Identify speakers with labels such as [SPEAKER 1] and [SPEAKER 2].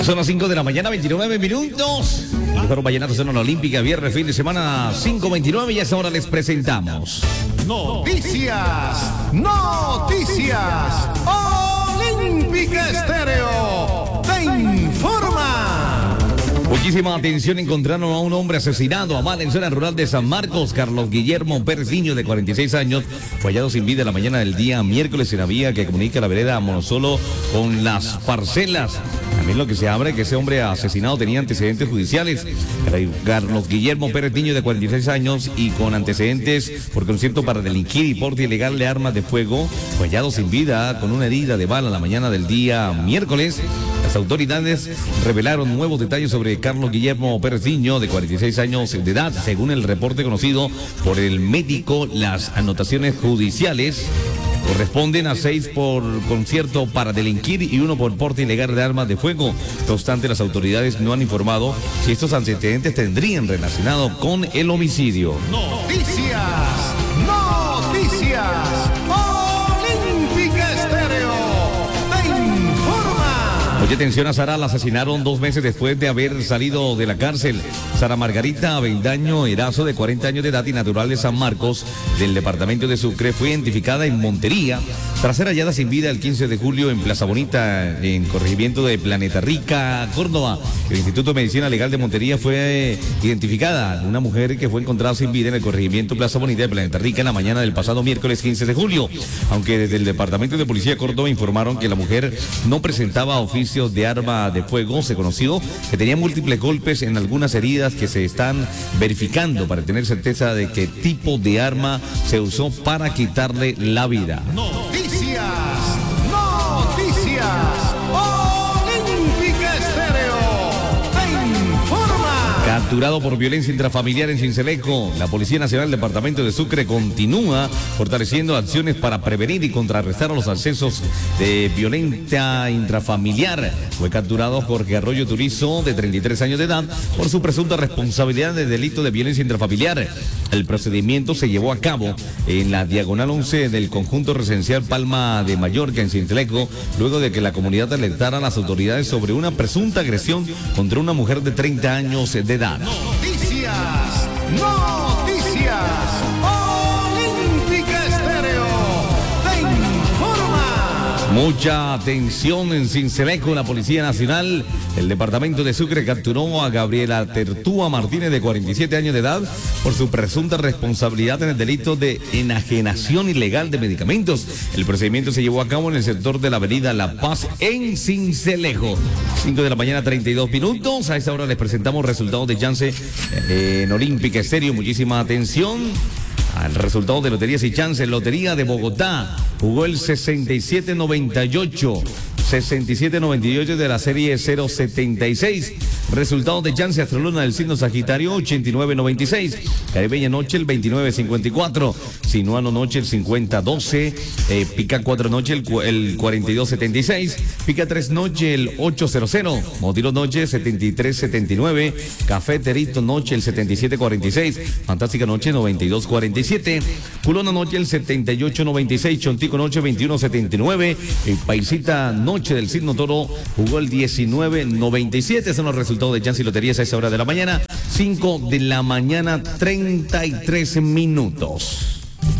[SPEAKER 1] Son las 5 de la mañana, 29 minutos. El mejor vallenato en la Olímpica, viernes, fin de semana, 5:29, y a esa hora les presentamos
[SPEAKER 2] Noticias Olímpica Estéreo te informa.
[SPEAKER 1] Muchísima atención, encontraron a un hombre asesinado a mano en zona rural de San Marcos. Carlos Guillermo Pérez Niño, de 46 años, fue hallado sin vida en la mañana del día miércoles en la vía que comunica la vereda Monosolo con Las Parcelas. También lo que se abre que ese hombre asesinado tenía antecedentes judiciales. Carlos Guillermo Pérez Niño, de 46 años y con antecedentes por concierto para delinquir y porte ilegal de armas de fuego, fue hallado sin vida con una herida de bala en la mañana del día miércoles. Las autoridades revelaron nuevos detalles sobre Carlos Guillermo Pérez Niño, de 46 años de edad. Según el reporte conocido por el médico, las anotaciones judiciales corresponden a 6 por concierto para delinquir y 1 por porte ilegal de armas de fuego. No obstante, las autoridades no han informado si estos antecedentes tendrían relacionado con el homicidio.
[SPEAKER 2] Noticias Olímpica Estéreo te informa.
[SPEAKER 1] Oye, atención, a Sara la asesinaron 2 meses después de haber salido de la cárcel. Sara Margarita Avendaño Erazo, de 40 años de edad y natural de San Marcos, del departamento de Sucre, fue identificada en Montería tras ser hallada sin vida el 15 de julio en Plaza Bonita, en corregimiento de Planeta Rica, Córdoba. El Instituto de Medicina Legal de Montería fue identificada una mujer que fue encontrada sin vida en el corregimiento Plaza Bonita de Planeta Rica en la mañana del pasado miércoles 15 de julio. Aunque desde el departamento de Policía de Córdoba informaron que la mujer no presentaba oficios de arma de fuego, se conoció que tenía múltiples golpes en algunas heridas que se están verificando para tener certeza de qué tipo de arma se usó para quitarle la vida.
[SPEAKER 2] Noticias Olímpica Estéreo te informa.
[SPEAKER 1] Capturado por violencia intrafamiliar en Sincelejo, la Policía Nacional del Departamento de Sucre continúa fortaleciendo acciones para prevenir y contrarrestar los accesos de violencia intrafamiliar. Fue capturado Jorge Arroyo Turizo, de 33 años de edad, por su presunta responsabilidad de delito de violencia intrafamiliar. El procedimiento se llevó a cabo en la diagonal 11 del conjunto residencial Palma de Mallorca, en Sincelejo, luego de que la comunidad alertara a las autoridades sobre una presunta agresión contra una mujer de 30 años de edad.
[SPEAKER 2] Noticias Olímpica Estéreo te informa.
[SPEAKER 1] Mucha atención en Sincelejo. La Policía Nacional, el Departamento de Sucre, capturó a Gabriela Tertúa Martínez, de 47 años de edad, por su presunta responsabilidad en el delito de enajenación ilegal de medicamentos. El procedimiento se llevó a cabo en el sector de la avenida La Paz, en Sincelejo. 5 de la mañana, 32 minutos. A esta hora les presentamos resultados de chance en Olímpica Estéreo. Muchísima atención al resultado de Loterías y Chances. Lotería de Bogotá jugó el 6798 de la serie 076. Resultados de Chance Astroluna del signo Sagitario, 8996. Caribeña Noche, el 2954. Sinuano Noche, el 5012. Pica 4 Noche, el 4276. Pica 3 Noche, el 800. Modelo Noche, 7379. Cafeterito Noche, el 7746. Fantástica Noche, 9247. Culona Noche, el 7896. Chontico Noche, 2179. Paisita Noche del signo Toro jugó el 1997. Son los resultados de Chance y Loterías a esa hora de la mañana. 5 de la mañana, 33 minutos.